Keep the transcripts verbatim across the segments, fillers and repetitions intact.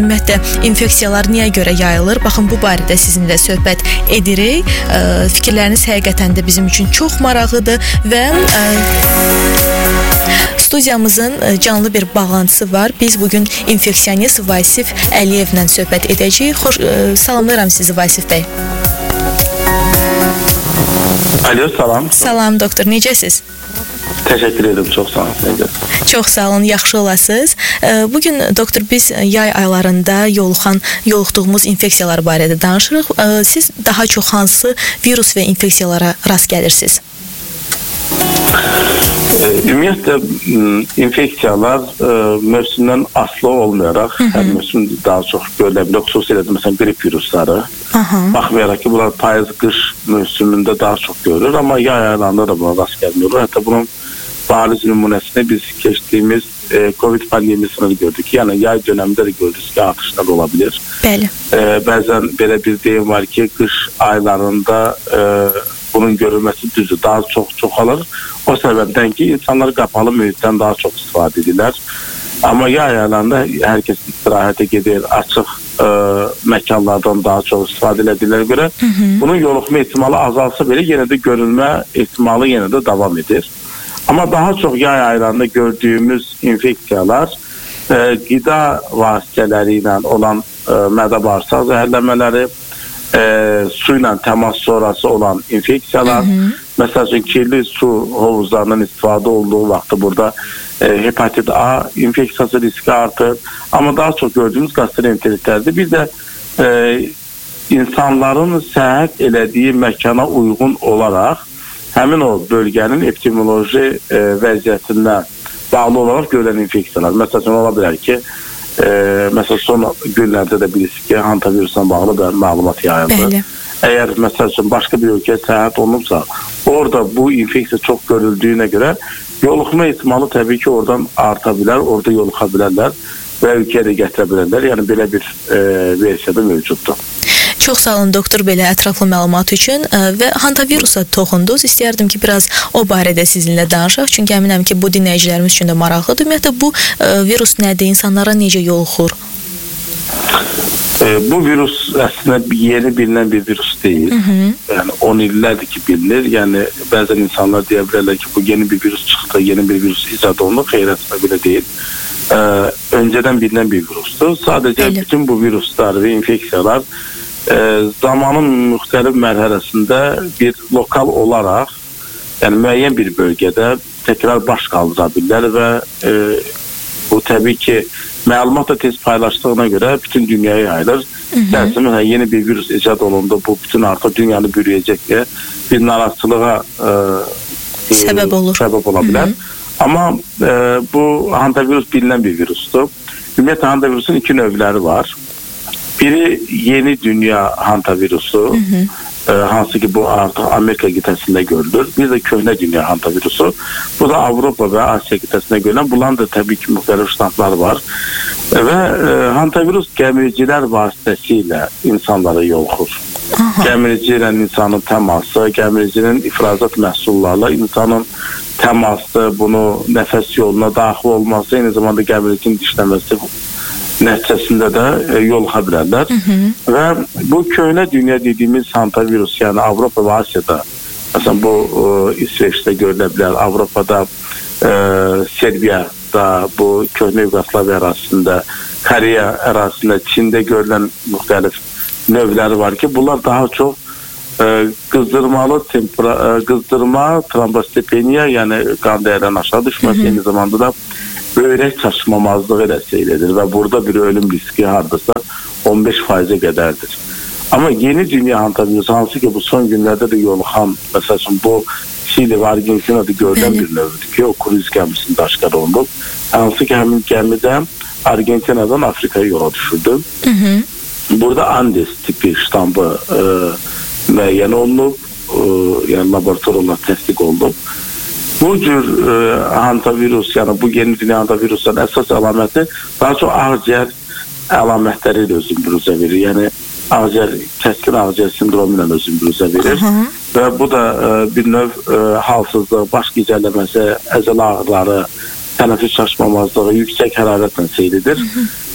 ümumiyyətlə infeksiyalar niyə görə yayılır? Baxın, bu barədə sizinlə söhbət edirik. Fikirləriniz həqiqətən də bizim üçün çox maraqlıdır və studiyamızın canlı bir bağlantısı var. Biz bugün infeksionist Vasif Əliyevlə söhbət edəcəyik. Xoş, salamlayıram sizi Vasif bəy. Alo, salam. Salam doktor, necəsiz? Təşəkkür edirəm, çox sağ olun. Çox sağ olun, yaxşı olasınız. Bugün doktor biz yay aylarında yoluxan, yoluxduğumuz infeksiyalar barədə danışırıq. Siz daha çox hansı virus və infeksiyalara rast gəlirsiniz? Ümumiyyətlə infeksiyalar mövsümdən asılı olmayaraq, hər mövsüm daha çox görülə bilər. Xüsusilə də məsələn qrip virusları. Baxmayaraq ki, bunlar payız-qış mövsümündə daha çox görülür, amma yay aylarında da buna rast gəlmiyor. Hətta bunun bariz nümunəsini biz keçdiyimiz Covid pandemisini gördük. Yəni yay dönəmində də gördük ki, artışlar olabilir. Bəli. Bəzən belə bir deyim var ki, qış aylarında bunun görülməsi düzdür, daha çox çoxalır. O səbəbdən ki, insanlar qapalı mühitdən daha çox istifadə edirlər. Amma yay aylarında hər kəs istirahətə gedir, açıq ə, məkanlardan daha çox istifadə edirlər görə. Hı -hı. Bunun yoluxma ehtimalı azalsa belə yenə də görülmə ehtimalı yenə də davam edir. Amma daha çox yay aylarında gördüyümüz infeksiyalar ə, qida vasitələri ilə olan ə, mədə-bağırsaq zəhərlənmələri, E, su ilə təmas sonrası olan infeksiyalar, məsəl üçün kirli su hovuzlarından istifadə olduğu vaxtda burada e, hepatit A infeksiyası riski artır. Amma daha çox gördüyümüz gastroenteritlərdir. Bir də e, insanların səyahət elədiyi məkana uyğun olaraq həmin o bölgənin epidemioloji e, vəziyyətindən bağlı olaraq görülən infeksiyalar. Məsəl üçün ola bilər ki, E, məsəl son günlərdə də bilirsiniz ki, hantavirusla bağlı da məlumat yayıldı. Bəli. Əgər məsəl üçün başqa bir ölkəyə səyahət olunubsa, orada bu infeksiya çox görüldüyünə görə yoluxma ehtimalı təbii ki, oradan arta bilər, orada yoluxa bilərlər və ölkəyə də gətirə bilərlər. Yəni belə bir e, versiyada mövcuddur. Çox sağ olun doktor belə ətraflı məlumat üçün və hantavirusa toxundunuz. İstəyərdim ki, biraz o barədə sizinlə danışaq. Çünki əminəm ki, bu dinləyicilərimiz üçün də maraqlıdır. Ümumiyyətlə bu virus nədir? İnsanlara necə yoluxur? E, bu virus əslində yeni bilinən bir virus deyil. Hı -hı. Yəni on illərdir ki bilinir. Yəni bəzən insanlar deyə bilərlər ki, bu yeni bir virus çıxdı, yeni bir virus icad olundu. Xeyr, əslində belə deyil. E, öncədən bilinən bir virusdur. Sadəcə Bəli. bütün bu viruslar və infeksiyalar E, zamanın müxtəlif mərhələsində bir lokal olaraq, yəni müəyyən bir bölgədə təkrar baş qaldıra bilər və e, bu təbii ki, məlumat da tez paylaşdığına görə bütün dünyaya yayılır. Dərsimiz yeni bir virus icad olundu, bu bütün artıq dünyanı bürüyəcək deyə bir narahatçılığa e, səbəb olur. Səbəb ola bilər. Hı -hı. Amma e, bu hantavirus bilinən bir virusdur. Ümumiyyətlə hantavirusun iki növləri var. Biri yeni dünya hantavirusu, hı hı. E, hansı ki bu artıq Amerika qitəsində görülür. Bir də köhnə dünya hantavirusu. Bu da Avropa və Asiya qitəsində görülən. Bunların da təbii ki müxtəlif ştatlar var. E, və e, hantavirus gəmiricilər vasitəsilə insanlara yoluxur. Aha. Gəmirici ilə insanın təması, gəmiricinin ifrazat məhsullarla insanın təması, bunu nəfəs yoluna daxil olması, eyni zamanda gəmiricinin dişləməsi nəticəsində də e, yoluxa bilərlər. Hı -hı. Və bu köhnə dünya dediyimiz hantavirus, yəni Avropa və Asiyada, məsələn bu e, İsveçdə görülə bilər, Avropada, e, Serbiyada, bu köhnə Yugoslaviya ərazisində, Koreya ərazisində, Çində görülən müxtəlif növləri var ki, bunlar daha çox e, qızdırmalı tempera, e, qızdırma, trombositopeniya, yəni qan dəyərinin aşağı düşməsi, eyni zamanda da böyrək çaşmamazlığı ilə seyr edir və burada bir ölüm riski hardasa on beş faizə qədərdir. Amma yeni dünya hantavirusu, hansı ki bu son günlərdə də yoluxan, məsəl üçün bu Şili və Argentinada görülən bir növdür ki, o kruz gəmisində aşkar olunub. Hansı ki həmin gəmidə Argentinadan Afrikaya yola düşürdü. Hı -hı. Burada Andes tipi ştampı e, müəyyən olunub, e, yəni laboratoriyada təsdiq olunub. Bu cür e, hantavirus, yəni bu yeni dünya hantavirusların əsas əlaməti daha çox ağciyər əlamətləri ilə özün büruzə verir. Yəni ağciyər, kəskin ağciyər sindromu ilə özün büruzə verir. Hı -hı. Və bu da e, bir növ e, halsızlıq, baş gicəlləməsi, əzələ ağrıları, tənəffüs çaşmamazlığı, yüksək hərarətlə seyr edir. Hı -hı.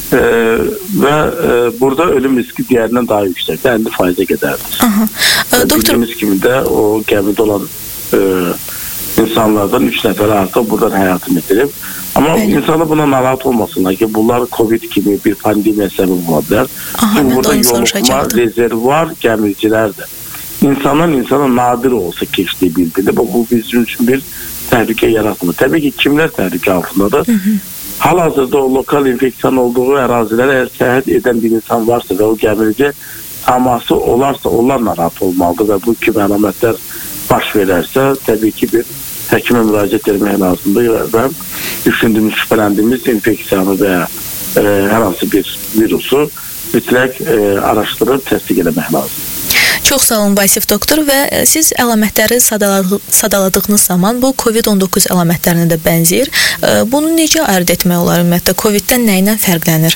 e, və e, burada ölüm riski diğerindən daha yüksək, əlli faizə qədərdir. Aha. E, doktor... Bildiyimiz kimi də o gəmidə olan e, insanlardan üç nəfər artıq buradan həyatını itirib. Amma Bəli. insanlar buna narahat olmasınlar ki, bunlar Covid kimi bir pandemiya səbəb ola bilər. Çünki burada yoluxma, rezervuar gəmiricilərdir. İnsandan insana nadir olsa keçdiyi bildirir. Bu, bu bizim üçün bir təhlükə yaratmır. Təbii ki, kimlər təhlükə altındadır? Hı -hı. Hal-hazırda o lokal infeksiyon olduğu ərazilərə əgər səyahət edən bir insan varsa və o gəmirici taması olarsa, onlar narahat olmalıdır və bu kimi əlamətlər baş verərsə, təbii ki, bir həkimə müraciət etmək lazımdır və düşündüyümüz, şübhələndiyimiz infeksiyonu və e, hər hansı bir virusu mütləq e, araşdırıb təsdiq eləmək lazımdır. Çox sağ olun Vasif doktor və siz əlamətləri sadaladığınız zaman bu Covid on doqquz əlamətlərinə də bənzəyir. Bunu necə ayırd etmək olar ümumiyyətlə? Covid-dən nə ilə fərqlənir?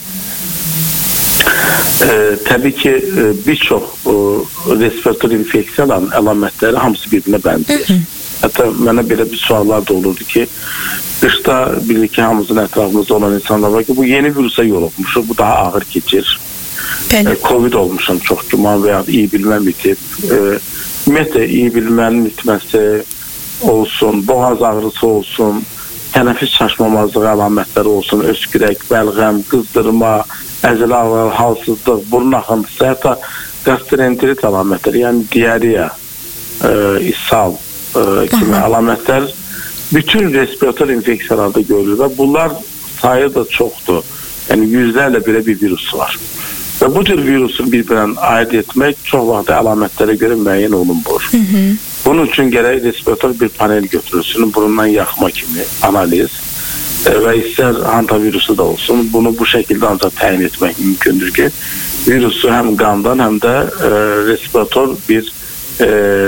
E, təbii ki, bir çox respirator infeksiyaların əlamətləri hamısı bir-birinə bənzəyir. Hı -hı. Hətta mənə belə bir suallar da olurdu ki, qışda bilir ki, hamımızın ətrafımızda olan insanlar var ki, bu yeni virusa yoluxmuşuq, bu daha ağır keçir. E, Covid olmuşam çox güman və ya iyi bilməm itib. E, ümumiyyətlə, iyi bilmənin itməsi olsun, boğaz ağrısı olsun, tənəffüs çaşmamazlığı əlamətləri olsun, öskürək, bəlğəm, qızdırma, əzələ ağrı, halsızlıq, burun axıntısı, hətta gastroenterit əlamətləri, yəni diariya, e, ishal e, kimi Aha. əlamətlər bütün respirator infeksiyalarda görülür və bunlar sayı da çoxdur. Yəni yüzlərlə belə bir virus var. Və bu tür virusun bir-birini ayırt etmək çox vaxt əlamətlərə görə müəyyən olunmur. Hı -hı. Bunun üçün gərək respirator bir panel götürülsün, burundan yaxma kimi analiz e, və istər hantavirusu da olsun. Bunu bu şəkildə ancaq təyin etmək mümkündür ki, virusu həm qandan, həm də e, respirator bir e,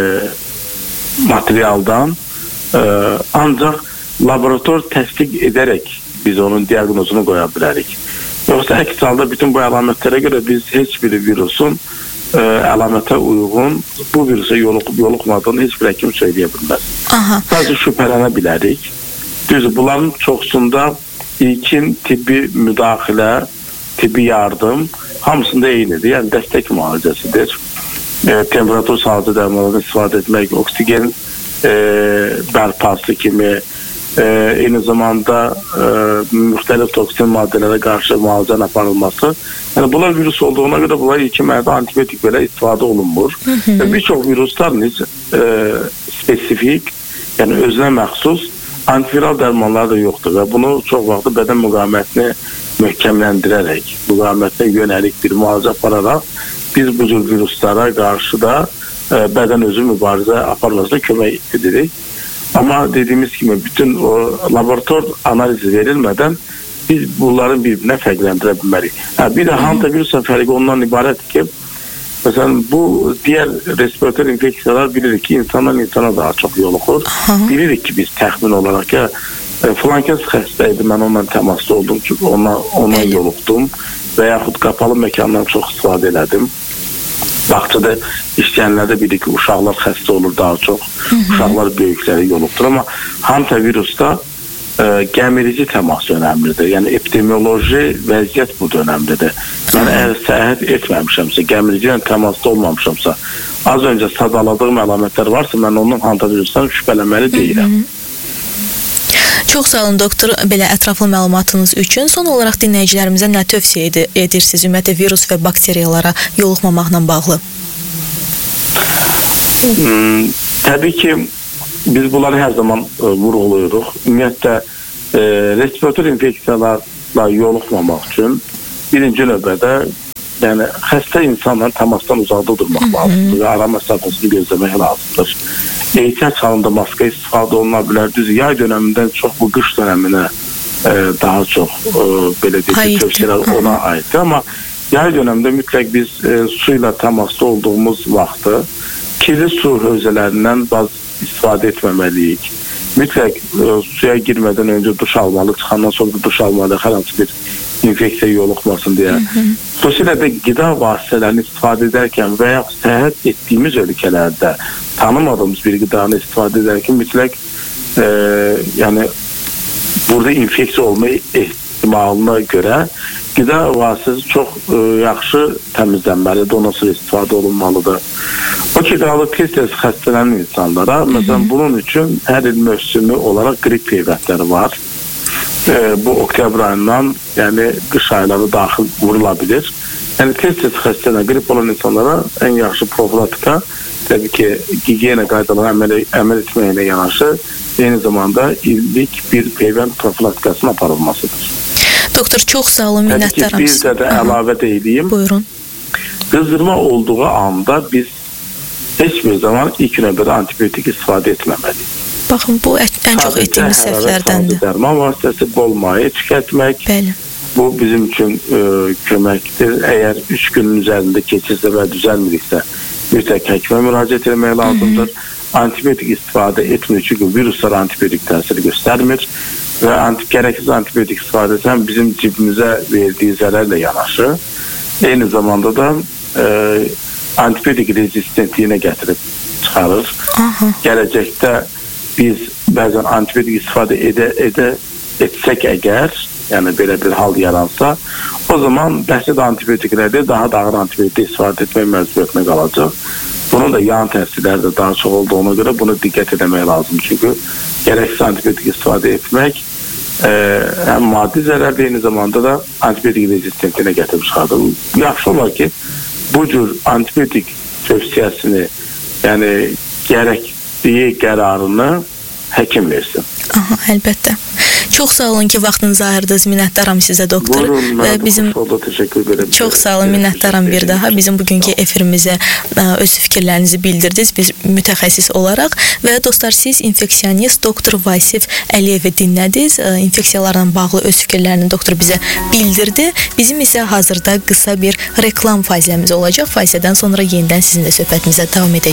materialdan e, ancaq laborator təsdiq edərək biz onun diaqnozunu qoya bilərik. Yoxsa əks halda bütün bu əlamətlərə görə biz heç bir virusun ə, əlamətə uyğun bu virusa yoluxub yoluxmadığını heç bir həkim söyləyə bilməz. Sadəcə şübhələnə bilərik. Düzdür, bunların çoxsunda ilkin tibbi müdaxilə, tibbi yardım hamısında eynidir. Yəni dəstək müalicəsidir. E, temperatur sağlıcı dərmanlardan istifadə etmək, oksigen e, bərpası kimi Ee, eyni zamanda e, müxtəlif toksin maddələrə qarşı müalicənin aparılması. Yəni bunlar virus olduğuna görə bunlar ilkin mərhələdə antibiotik belə istifadə olunmur. Hı -hı. Və bir çox viruslar necə e, spesifik, yəni özünə məxsus antiviral dərmanlar da yoxdur və bunu çox vaxt bədən müqavimətini möhkəmləndirərək, müqavimətinə yönəlik bir müalicə apararaq biz bu cür viruslara qarşı da e, bədən özü mübarizə aparmasına kömək edirik. Ama dediğimiz gibi bütün o laboratuvar analizi verilmeden biz bunların birbirine fərqləndirə bilmərik. Ha, bir de hantavirusla fərqi ondan ibarət ki, mesela bu diğer respirator infeksiyalar bilirik ki insandan insana daha çok yoluxur. Bilirik ki biz təxmin olarak ya e, flankes xəstəydi, mən onunla təmasda oldum ki ona, ona yoluxdum və yaxud qapalı məkandan çox istifadə elədim. Bağçada işləyənlərdə bilir ki, uşaqlar xəstə olur daha çox. Hı -hı. Uşaqlar böyükləri yoluxdur. Amma hantavirusda e, gəmirici təmas önəmlidir. Yəni epidemioloji vəziyyət bu önəmlidir. Mən əgər səyahət etməmişəmsə, gəmirici ilə təmasda olmamışamsa, az öncə sadaladığım əlamətlər varsa, mən onun hantavirusdan şübhələnməli deyirəm. Hı -hı. Çox sağ olun doktor, belə ətraflı məlumatınız üçün. Son olaraq dinləyicilərimizə nə tövsiyə ed edirsiniz ümumiyyətlə virus və bakteriyalara yoluxmamaqla bağlı? Hmm, təbii ki, biz bunları hər zaman e, vurğuluyuruq. Ümumiyyətlə, e, respirator infeksiyalarla yoluxmamaq üçün birinci növbədə yəni, xəstə insanların təmasdan uzaqda durmaq lazımdır və ara məsafəsini gözləmək lazımdır. Ehtiyat halında maska istifadə oluna bilər. Düz yay dönəmindən çox bu qış dönəminə e, daha çox e, belə deyək tövsiyələr ona aiddir. Amma yay dönəmində mütləq biz e, su ilə təmasda olduğumuz vaxtı kirli su hövzələrindən bazı istifadə etməməliyik. Mütləq e, suya girmədən öncə duş almalı, çıxandan sonra duş almalı, hər hansı bir infeksiya yoluxmasın deyə. Xüsusilə də qida vasitələrini istifadə edərkən və ya səyahət etdiyimiz ölkələrdə tanımadığımız bir qidanı istifadə edərkən mütləq e, yəni burada infeksiya olma ehtimalına görə qida vasitəsi çox ə, yaxşı təmizlənməlidir, ondan sonra istifadə olunmalıdır. O ki, qalır tez-tez xəstələnən insanlara, məsələn, bunun üçün hər il mövsümü olaraq qrip peyvəndləri var. E, bu oktyabr ayından, yəni qış ayları daxil vurula bilir. Yəni tez-tez xəstələnən qrip olan insanlara ən yaxşı profilaktika, təbii ki, gigiyena qaydalarına əməl, əməl etməklə yanaşı, eyni zamanda illik bir peyvənd profilaktikasının aparılmasıdır. Doktor, çox sağ olun, minnətdaram. Bir də də əlavə də edeyim. Buyurun. Qızdırma olduğu anda biz heç bir zaman ilk növbədə antibiotik istifadə etməməliyik. Baxın, bu ən çox etdiyimiz səhvlərdəndir. Dərman vasitəsi bol maye tükətmək. Bəli. Bu bizim üçün ə, köməkdir. Əgər üç günün üzərində keçirsə və düzəlmiriksə, mütləq həkimə müraciət etmək lazımdır. Hı -hı. Antibiotik istifadə etmir, çünki viruslara antibiotik təsir göstərmir və anti gərəksiz antibiotik istifadə etsən bizim cibimizə verdiyi zərərlə yanaşı, eyni zamanda da ə, antibiotik rezistentliyinə gətirib çıxarır. Aha. Gələcəkdə biz bəzən antibiotik istifadə edə, edə etsək əgər, yəni belə bir hal yaransa, o zaman bəhsədə antibiotiklərdə daha da ağır antibiotik istifadə etmək məcburiyyətinə qalacaq. Bunun da yan təsirləri də daha çox olduğuna görə bunu diqqət etmək lazım. Çünki gərəksiz antibiotik istifadə etmək e, həm maddi zərər, eyni zamanda da antibiotik rezistentliyinə gətirib çıxardır. Yaxşı olar ki, bu cür antibiotik tövsiyəsini, yəni gərəkdiyi qərarını həkim versin. Aha, əlbəttə. Çox sağ olun ki, vaxtınızı ayırdınız. Minnətdaram sizə, doktor. Buyurun, və bizim təşəkkür ederim. Çox sağ olun, minnətdaram bir daha. Bizim bugünkü efirimizə öz fikirlərinizi bildirdiniz, biz mütəxəssis olaraq və dostlar, siz infeksionist doktor Vasif Əliyevi dinlədiniz. İnfeksiyalarla bağlı öz fikirlərini doktor bizə bildirdi. Bizim isə hazırda qısa bir reklam fasiləmiz olacaq. Fasilədən sonra yenidən sizinlə söhbətimizə davam edəcəyik.